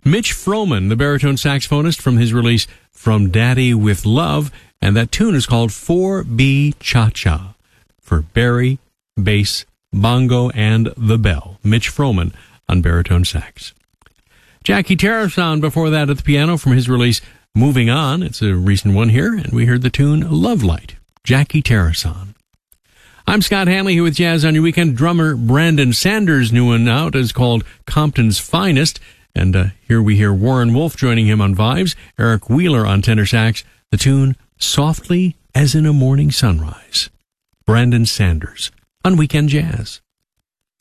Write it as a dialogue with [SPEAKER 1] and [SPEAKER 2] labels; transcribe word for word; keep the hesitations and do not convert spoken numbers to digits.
[SPEAKER 1] Mitch Froman, the baritone saxophonist, from his release From Daddy with Love, and that tune is called four B Cha-Cha for bari, bass, bongo, and the bell. Mitch Froman on baritone sax. Jackie Tarrason before that at the piano from his release Moving On. It's a recent one here, and we heard the tune Love Light. Jackie Tarrason. I'm Scott Hanley here with Jazz on Your Weekend. Drummer Brandon Sanders' new one out is called Compton's Finest. And uh, here we hear Warren Wolf joining him on vibes, Eric Wheeler on tenor sax, the tune Softly as in a Morning Sunrise. Brandon Sanders on Weekend Jazz.